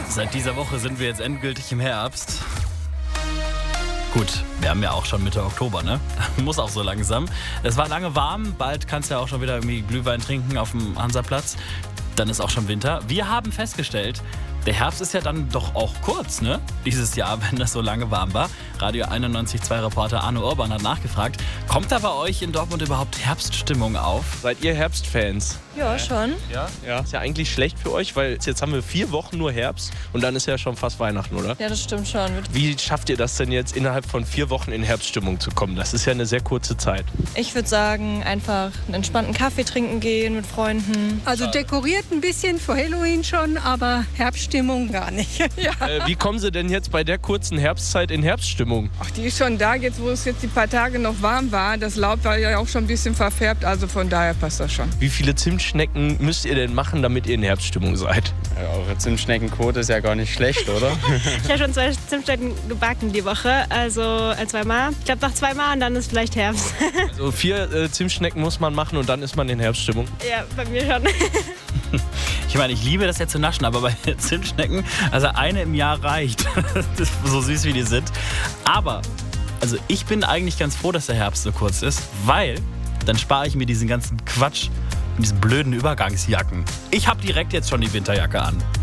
Seit dieser Woche sind wir jetzt endgültig im Herbst. Gut, wir haben ja auch schon Mitte Oktober, ne? Muss auch so langsam. Es war lange warm, bald kannst du ja auch schon wieder irgendwie Glühwein trinken auf dem Hansaplatz. Dann ist auch schon Winter. Wir haben festgestellt, der Herbst ist ja dann doch auch kurz, ne? Dieses Jahr, wenn das so lange warm war. Radio 91.2 Reporter Arno Urban hat nachgefragt, kommt da bei euch in Dortmund überhaupt Herbststimmung auf? Seid ihr Herbstfans? Ja, schon. Ja. Ist ja eigentlich schlecht für euch, weil jetzt haben wir 4 Wochen nur Herbst und dann ist ja schon fast Weihnachten, oder? Ja, das stimmt schon. Wie schafft ihr das denn jetzt, innerhalb von 4 Wochen in Herbststimmung zu kommen? Das ist ja eine sehr kurze Zeit. Ich würde sagen, einfach einen entspannten Kaffee trinken gehen mit Freunden. Also dekoriert ein bisschen für Halloween schon, aber Herbststimmung gar nicht. Ja. Wie kommen Sie denn jetzt bei der kurzen Herbstzeit in Herbststimmung? Ach, die ist schon da, jetzt wo es jetzt die paar Tage noch warm war. Das Laub war ja auch schon ein bisschen verfärbt, also von daher passt das schon. Wie viele Zimtschnecken müsst ihr denn machen, damit ihr in Herbststimmung seid? Ja, eure Zimtschneckenquote ist ja gar nicht schlecht, oder? Ich habe schon 2 Zimtschnecken gebacken die Woche, also 2-mal. Ich glaube noch 2-mal und dann ist vielleicht Herbst. Also 4 Zimtschnecken muss man machen und dann ist man in Herbststimmung. Ja, bei mir schon. Ich meine, ich liebe das ja zu naschen, aber bei Zimtschnecken, also eine im Jahr reicht. Das ist so süß, wie die sind. Aber, also ich bin eigentlich ganz froh, dass der Herbst so kurz ist, weil dann spare ich mir diesen ganzen Quatsch und diesen blöden Übergangsjacken. Ich habe direkt jetzt schon die Winterjacke an.